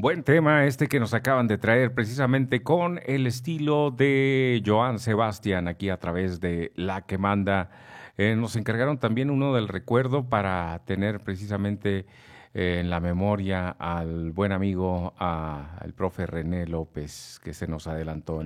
Buen tema este que nos acaban de traer precisamente con el estilo de Joan Sebastián aquí a través de La que Manda. Nos encargaron también uno del recuerdo para tener precisamente en la memoria al buen amigo, al profe René López, que se nos adelantó